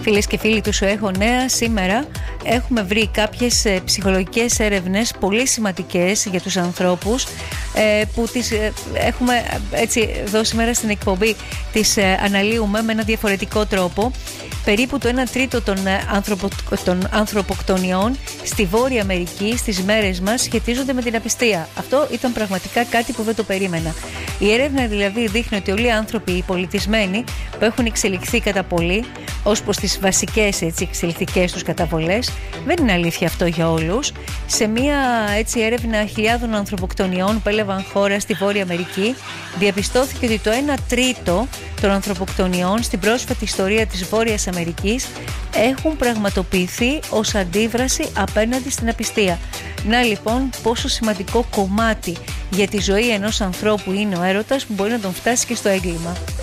Φίλες και φίλοι του Σου Έχω Νέα, σήμερα έχουμε βρει κάποιες ψυχολογικές έρευνες πολύ σημαντικές για τους ανθρώπους που τις έχουμε έτσι εδώ σήμερα στην εκπομπή, τις αναλύουμε με ένα διαφορετικό τρόπο. Περίπου το 1 τρίτο των ανθρωποκτονιών στη Βόρεια Αμερική στις μέρες μας σχετίζονται με την απιστία. Αυτό ήταν πραγματικά κάτι που δεν το περίμενα. Η έρευνα δηλαδή δείχνει ότι όλοι οι άνθρωποι, οι πολιτισμένοι που έχουν εξελιχθεί κατά πολύ ως προς τις βασικές εξελιχτικές τους καταβολές, δεν είναι αλήθεια αυτό για όλους. Σε μια έρευνα χιλιάδων ανθρωποκτονιών που έλαβαν χώρα στη Βόρεια Αμερική, διαπιστώθηκε ότι το 1 τρίτο των ανθρωποκτονιών στην πρόσφατη ιστορία της Βόρειας Αμερικής έχουν πραγματοποιηθεί ως αντίδραση απέναντι στην απιστία. Να λοιπόν πόσο σημαντικό κομμάτι για τη ζωή ενός ανθρώπου είναι ο έρωτας που μπορεί να τον φτάσει και στο έγκλημα.